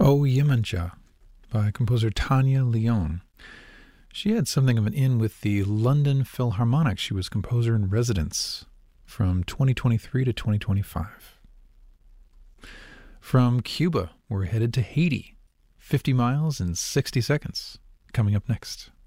O Yemancha by composer Tanya Leon. She had something of an in with the London Philharmonic. She was composer in residence from 2023 to 2025. From Cuba, we're headed to Haiti. 50 miles in 60 seconds. Coming up next.